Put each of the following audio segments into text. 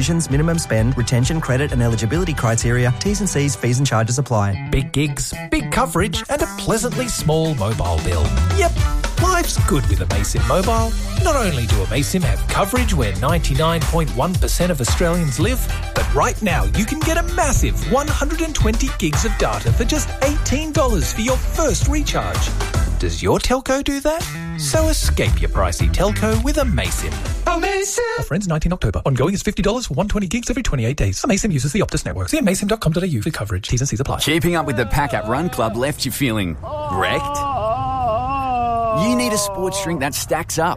exclusions, minimum spend, retention, credit and eligibility criteria, T's and C's, fees and charges apply. Big gigs, big coverage and a pleasantly small mobile bill. Yep, life's good with Amaysim Mobile. Not only do Amaysim have coverage where 99.1% of Australians live, but right now you can get a massive 120 gigs of data for just $18 for your first recharge. Does your telco do that? So escape your pricey telco with Amaysim. Amaysim! Offer ends 19 October. Ongoing is $50 for 120 gigs every 28 days. Amaysim uses the Optus network. See amaysim.com.au for coverage. T's and C's apply. Keeping up with the Pack Up Run Club left you feeling wrecked? You need a sports drink that stacks up,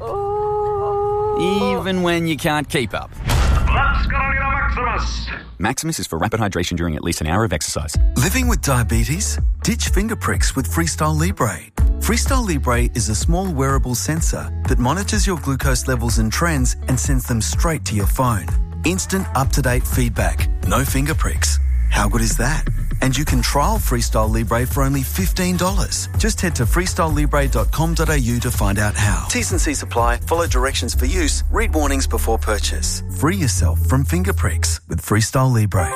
even when you can't keep up. Let's go to Maximus! Maximus is for rapid hydration during at least an hour of exercise. Living with diabetes? Ditch finger pricks with Freestyle Libre. Freestyle Libre is a small wearable sensor that monitors your glucose levels and trends and sends them straight to your phone. Instant, up-to-date feedback. No finger pricks. How good is that? And you can trial Freestyle Libre for only $15. Just head to freestylelibre.com.au to find out how. T's and C's apply. Follow directions for use. Read warnings before purchase. Free yourself from finger pricks with Freestyle Libre.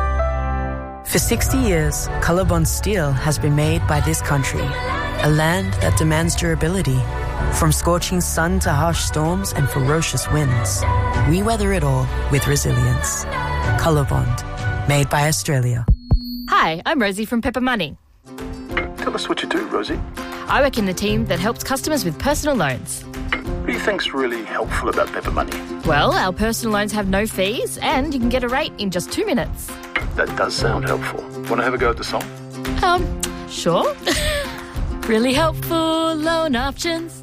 For 60 years, Colorbond steel has been made by this country, a land that demands durability. From scorching sun to harsh storms and ferocious winds, we weather it all with resilience. Colorbond, made by Australia. Hi, I'm Rosie from Pepper Money. Tell us what you do, Rosie. I work in the team that helps customers with personal loans. What do you think's really helpful about Pepper Money? Well, our personal loans have no fees and you can get a rate in just 2 minutes. That does sound helpful. Want to have a go at the song? Sure. Really helpful loan options.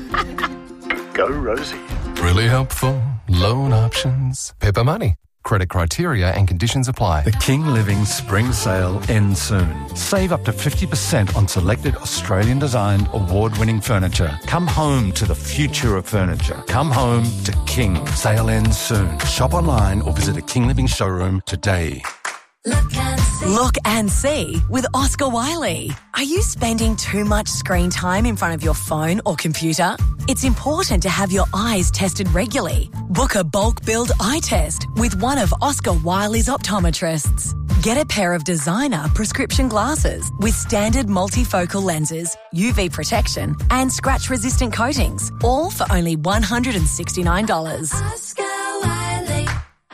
Go, Rosie. Really helpful loan options. Pepper Money. Credit criteria and conditions apply. The King Living Spring Sale ends soon. Save up to 50% on selected Australian-designed, award-winning furniture. Come home to the future of furniture. Come home to King. Sale ends soon. Shop online or visit a King Living showroom today. Look and see with Oscar Wiley. Are you spending too much screen time in front of your phone or computer? It's important to have your eyes tested regularly. Book a bulk billed eye test with one of Oscar Wiley's optometrists. Get a pair of designer prescription glasses with standard multifocal lenses, UV protection and scratch-resistant coatings, all for only $169. Oscar Wiley.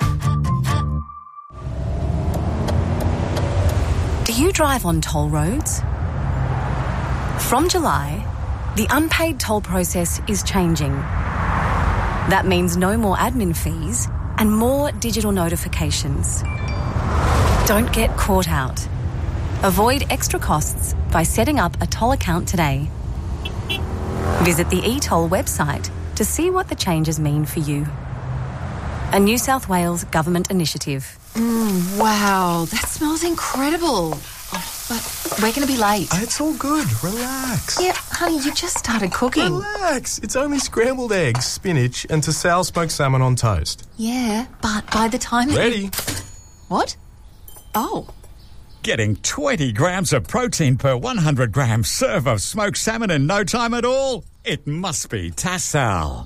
Do you drive on toll roads? From July, the unpaid toll process is changing. That means no more admin fees and more digital notifications. Don't get caught out. Avoid extra costs by setting up a toll account today. Visit the eToll website to see what the changes mean for you. A New South Wales government initiative. Wow, that smells incredible. Oh, but we're going to be late. It's all good. Relax. Yeah, honey, you just started cooking. Relax. It's only scrambled eggs, spinach, and Tassal smoked salmon on toast. Yeah, but by the time... Ready. What? Oh. Getting 20 grams of protein per 100 gram serve of smoked salmon in no time at all? It must be Tassal.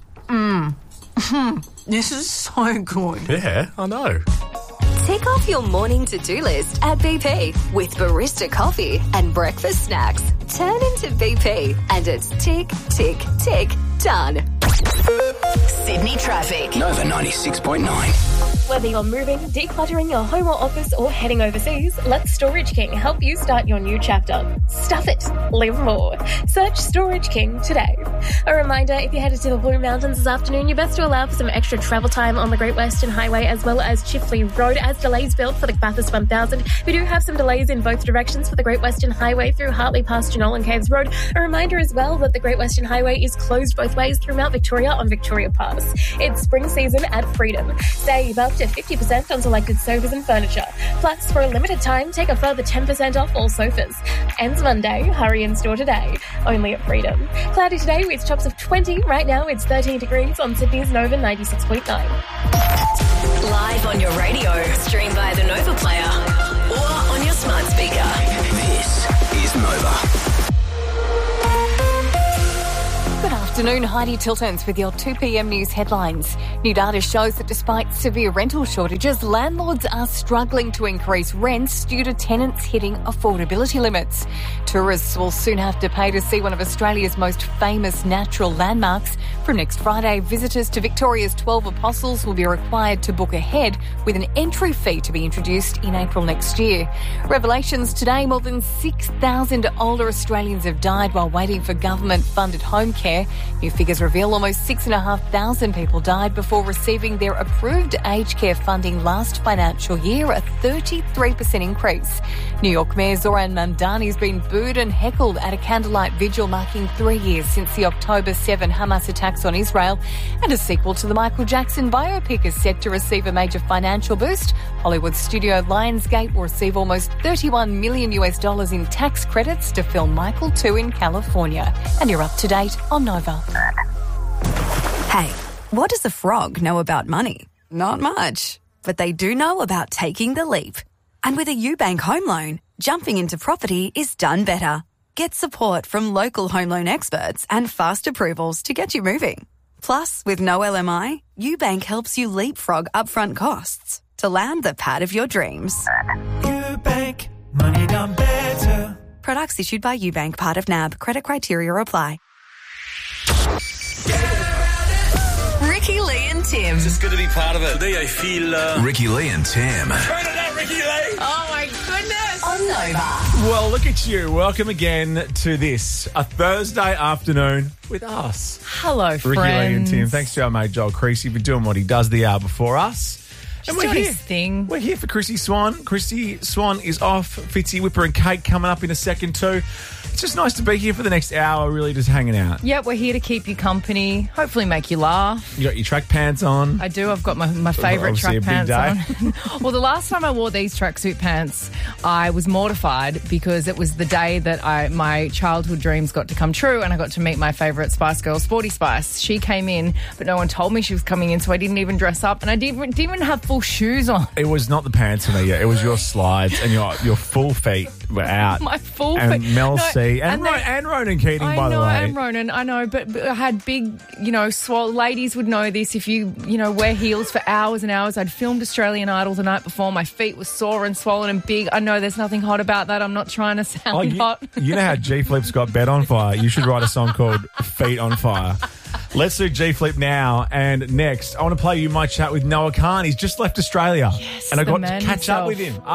This is so good. Yeah, I know. Tick off your morning to-do list at BP with barista coffee and breakfast snacks. Turn into BP and it's tick, tick, tick, done. Sydney traffic. Nova 96.9. Whether you're moving, decluttering your home or office, or heading overseas, let Storage King help you start your new chapter. Stuff it. Live more. Search Storage King today. A reminder, if you're headed to the Blue Mountains this afternoon, you're best to allow for some extra travel time on the Great Western Highway as well as Chifley Road as delays build for the Bathurst 1000. We do have some delays in both directions for the Great Western Highway through Hartley past Jenolan Caves Road. A reminder as well that the Great Western Highway is closed both ways through Mount Victoria on Victoria Pass. It's spring season at Freedom. Save up to 50% on selected sofas and furniture. Plus, for a limited time, take a further 10% off all sofas. Ends Monday. Hurry in store today. Only at Freedom. Cloudy today with tops of 20. Right now, it's 13 degrees on Sydney's Nova 96.9. Live on your radio, stream via the Nova Player or on your smart speaker. This is Nova. Good afternoon. afternoon, Heidi Tiltons with your 2 p.m. news headlines. New data shows that despite severe rental shortages, landlords are struggling to increase rents due to tenants hitting affordability limits. Tourists will soon have to pay to see one of Australia's most famous natural landmarks. From next Friday, visitors to Victoria's 12 Apostles will be required to book ahead, with an entry fee to be introduced in April next year. Revelations today, more than 6,000 older Australians have died while waiting for government-funded home care. New figures reveal almost 6,500 people died before receiving their approved aged care funding last financial year, a 33% increase. New York Mayor Zoran Mamdani has been booed and heckled at a candlelight vigil marking 3 years since the October 7 Hamas attacks on Israel. And a sequel to the Michael Jackson biopic is set to receive a major financial boost. Hollywood studio Lionsgate will receive almost $31 million in tax credits to film Michael 2 in California. And you're up to date on Nova. Hey, what does a frog know about money? Not much. But they do know about taking the leap. And with a UBank home loan, jumping into property is done better. Get support from local home loan experts and fast approvals to get you moving. Plus, with no LMI, UBank helps you leapfrog upfront costs to land the pad of your dreams. UBank, money done better. Products issued by UBank, part of NAB. Credit criteria apply. Ricky Lee and Tim. Just good to be part of it. Today I feel... Ricky Lee and Tim. Turn it up, Ricky Lee. Oh, my goodness. On Nova. Well, look at you. Welcome again to this, a Thursday afternoon with us. Hello, Ricky friends. Lee and Tim. Thanks to our mate Joel Creasy for doing what he does the hour before us. Just doing his thing. We're here for Chrissy Swan. Chrissy Swan is off. Fitzy, Whipper and Kate coming up in a second too. It's just nice to be here for the next hour, really just hanging out. Yep, we're here to keep you company, hopefully make you laugh. You got your track pants on. I do. I've got my favourite track pants on. Well, the last time I wore these tracksuit pants, I was mortified because it was the day that my childhood dreams got to come true and I got to meet my favourite Spice Girl, Sporty Spice. She came in, but no one told me she was coming in, so I didn't even dress up and I didn't even have full shoes on. It was not the pants for me yet. It was your slides and your full feet were out. My full and feet. Mel C. And Ronan Keating, by the way. I know, and Ronan, I know, but I had big, ladies would know this if you wear heels for hours and hours. I'd filmed Australian Idol the night before. My feet were sore and swollen and big. I know there's nothing hot about that. I'm not trying to sound hot. You know how G Flip's got Bed on Fire? You should write a song called Feet on Fire. Let's do G Flip now. And next, I want to play you my chat with Noah Khan. He's just left Australia. Yes, and I got to man catch up himself. with him.